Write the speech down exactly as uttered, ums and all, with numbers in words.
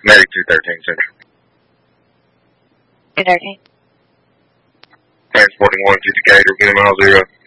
Medic two thirteen Central. two thirteen. Transporting one to Decatur, get him all zero.